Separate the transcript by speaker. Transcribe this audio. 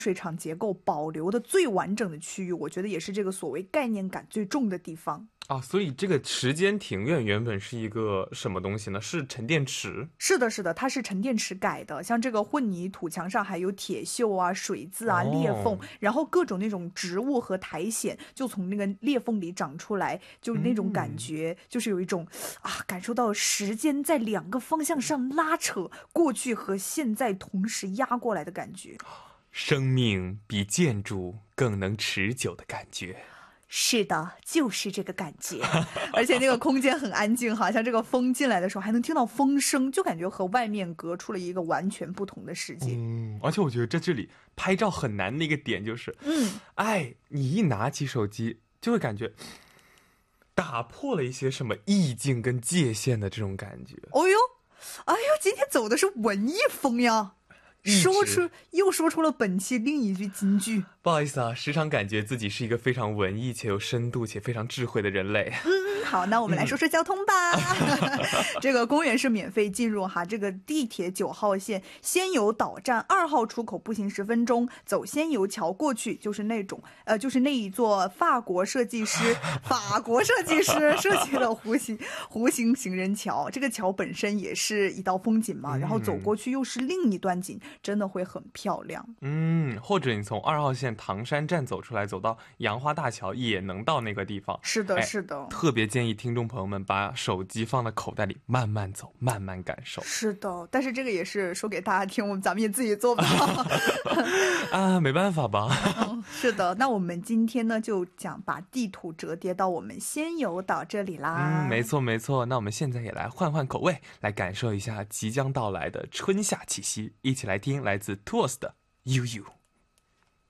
Speaker 1: 水场结构保留的最完整的区域，我觉得也是这个所谓概念感最重的地方。
Speaker 2: 所以这个时间庭院原本是一个什么东西呢？是沉淀池？
Speaker 1: 是的，是的，它是沉淀池改的。像这个混凝土墙上还有铁锈啊、水渍啊、裂缝，然后各种那种植物和苔藓就从那个裂缝里长出来，就那种感觉，就是有一种感受到时间在两个方向上拉扯，过去和现在同时压过来的感觉。
Speaker 2: 生命比建筑更能持久的感觉。
Speaker 1: 是的，就是这个感觉。而且那个空间很安静，好像这个风进来的时候还能听到风声，就感觉和外面隔出了一个完全不同的世界。
Speaker 2: 而且我觉得在这里拍照很难的一个点就是，你一拿起手机就会感觉打破了一些什么意境跟界限的这种感觉。
Speaker 1: 哎呦，今天走的是文艺风呀。又说出了本期另一句金句。
Speaker 2: 不好意思啊，时常感觉自己是一个非常文艺且有深度且非常智慧的人类。
Speaker 1: 好，那我们来说说交通吧。这个公园是免费进入哈，这个地铁9号线仙游岛站2号出口步行10分钟，走仙游桥过去就是就是那一座法国设计师设计的弧形行人桥。这个桥本身也是一道风景嘛，然后走过去又是另一段景，真的会很漂亮。
Speaker 2: 或者你从2号线唐山站走出来，走到杨花大桥也能到那个地方。
Speaker 1: 是的，是的，
Speaker 2: 特别建议听众朋友们把手机放在口袋里，慢慢走，慢慢感受。
Speaker 1: 是的，但是这个也是说给大家听，咱们也自己做不
Speaker 2: 到。没办法吧。
Speaker 1: 是的，那我们今天呢就把地图折叠到我们仙游岛这里啦。
Speaker 2: 没错没错，那我们现在也来换换口味，来感受一下即将到来的春夏气息，一起来听来自 Tours 的 You You。